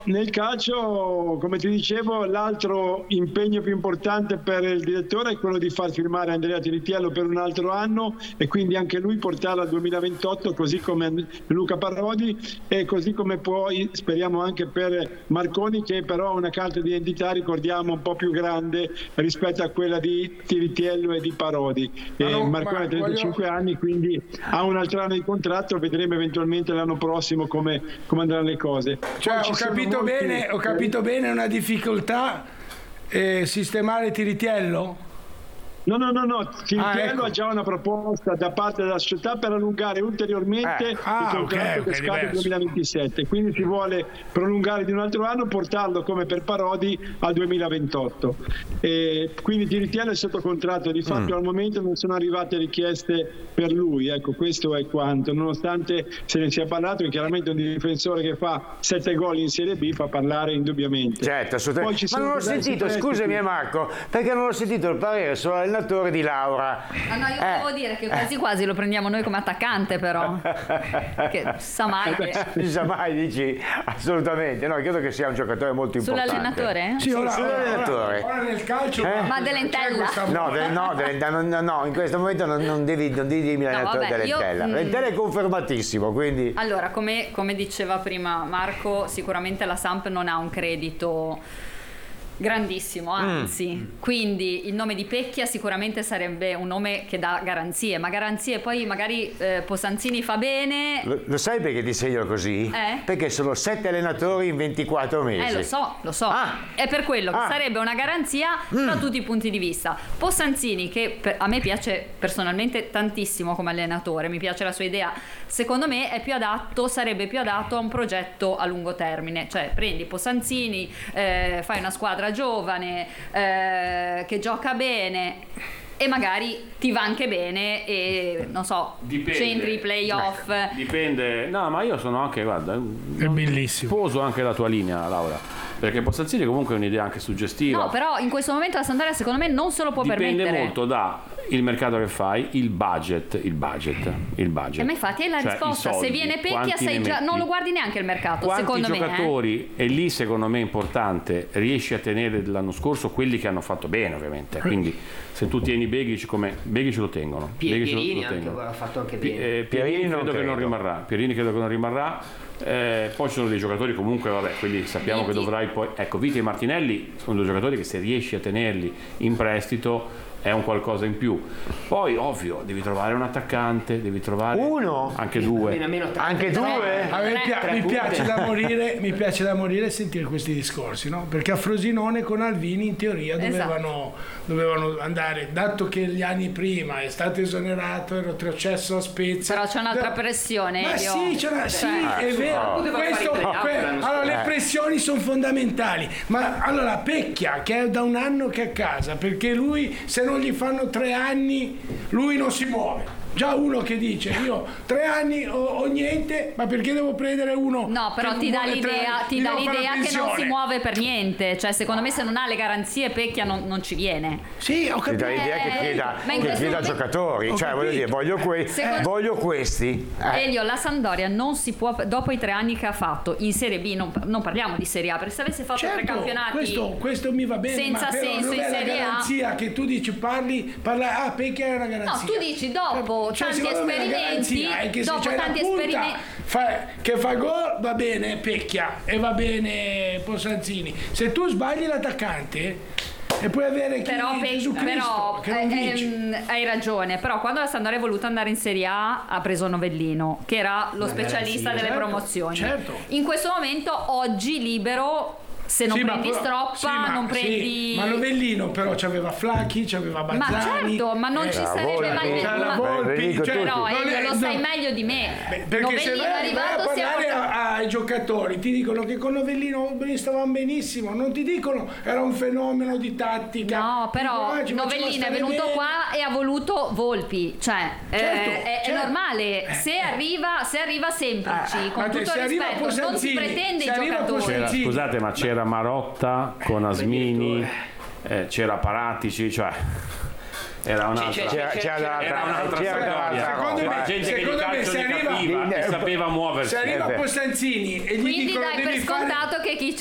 Nel calcio, come ti dicevo, l'altro impegno più importante per il direttore è quello di far firmare Andrea Tiritiello per un altro anno e quindi anche lui portarlo al 2028, così come Luca Parodi e così come poi speriamo anche per Marconi, che però ha una carta di identità, ricordiamo, un po' più grande rispetto a quella di Tiritiello e di Parodi. Marconi ha 35 anni, quindi ha un altro anno di contratto, vedremo eventualmente l'anno prossimo come andranno le cose. Cioè, ho capito bene, una difficoltà sistemare Tiritiello? No. Tiritiello ecco. ha già una proposta da parte della società per allungare ulteriormente il contratto che scade nel 2027. Quindi si vuole prolungare di un altro anno, portarlo come per Parodi al 2028. Quindi Tiritiello è sotto contratto, di fatto al momento non sono arrivate richieste per lui. Ecco, questo è quanto. Nonostante se ne sia parlato, chiaramente un difensore che fa 7 gol in Serie B fa parlare indubbiamente. Certo, assolutamente. Ma non ho sentito, scusami Marco, perché non ho sentito il parere sull'allenatore di Laura. Ma no, io volevo dire che quasi quasi lo prendiamo noi come attaccante, però. Che sa mai. Non sa mai, dici? Assolutamente. No, credo che sia un giocatore molto importante. Sull'allenatore? Sì, sull'allenatore. Ora nel calcio. Ma Dell'Entella? No, in questo momento non devi dirmi l'allenatore dell'Entella. L'Entella è confermatissimo, quindi. Allora, come diceva prima Marco, sicuramente la Samp non ha un credito grandissimo, anzi, quindi il nome di Pecchia sicuramente sarebbe un nome che dà garanzie, ma garanzie poi magari Posanzini fa bene. Lo sai perché ti segno così? Perché sono 7 allenatori in 24 mesi. Lo so. È per quello che sarebbe una garanzia da tutti i punti di vista. Posanzini, che a me piace personalmente tantissimo come allenatore, mi piace la sua idea, secondo me sarebbe più adatto a un progetto a lungo termine, cioè prendi Posanzini, fai una squadra giovane che gioca bene e magari ti va anche bene e non so, centri i playoff. Dipende. No, ma io sono anche, guarda, è bellissimo. Sposo anche la tua linea, Laura, perché Posanzini comunque è un'idea anche suggestiva. No, però in questo momento la Sampdoria secondo me non se lo può permettere. Dipende molto da il mercato che fai, il budget. Ma infatti è la risposta, soldi, se viene Pecchia non lo guardi neanche il mercato, quanti secondo me. Giocatori, e lì secondo me è importante, riesci a tenere l'anno scorso quelli che hanno fatto bene, ovviamente. Quindi se tu tieni Begic, come Begic lo tengono. Pierini ha fatto anche bene. Pierini credo che non rimarrà. Poi ci sono dei giocatori comunque, vabbè, quelli sappiamo che dovrai poi. Ecco, Viti e Martinelli sono due giocatori che se riesci a tenerli in prestito è un qualcosa in più. Poi ovvio devi trovare un attaccante, devi trovare uno, anche due, anche due. Mi piace da morire sentire questi discorsi, no? Perché a Frosinone con Alvini in teoria dovevano andare, dato che gli anni prima è stato esonerato, ero retrocesso a Spezia. Però c'è un'altra pressione. Ma sì, è vero. Allora le pressioni sono fondamentali. Ma allora Pecchia, che è da un anno che è a casa, perché lui, se non gli fanno 3 anni, lui non si muove. Già uno che dice io 3 anni o niente, ma perché devo prendere uno? No, però ti dà l'idea che non si muove per niente. Cioè, secondo me se non ha le garanzie Pecchia non ci viene. Sì, ho capito. Ti dà l'idea che chieda giocatori. Cioè, voglio dire, voglio questi. Elio, la Sampdoria non si può, dopo i 3 anni che ha fatto in Serie B, non parliamo di Serie A, perché se avesse fatto 3 campionati questo mi va bene, senza ma senso in Serie A, garanzia che tu dici parla Pecchia è una garanzia. No, tu dici dopo tanti esperimenti, che fa gol va bene Pecchia e va bene Posanzini. Se tu sbagli l'attaccante e puoi avere Gesù Cristo che non vince. Hai ragione, però quando la Sampdoria è voluta andare in Serie A ha preso Novellino, che era lo specialista delle promozioni. Certo. In questo momento oggi libero, se non prendi Stroppa, non prendi. Ma Novellino però c'aveva Flacchi, c'aveva Bazzani. Ma certo, ma non ci sarebbe mai la Volpi, però lo sai meglio di me. Perché se vai arrivato a parlare ai giocatori ti dicono che con Novellino stavano benissimo, non ti dicono era un fenomeno di tattica. No, però Novellino è venuto qua e ha voluto Volpi, cioè è normale, se arriva semplici, con tutto il rispetto, non si pretende i giocatori. Scusate, ma c'era Marotta con Asmini, c'era Paratici, cioè era un'altra storia. Secondo me, gente che di calcio ne capiva e sapeva muoversi. Se arriva Costanzini e gli quindi dicono dai per scontato che chi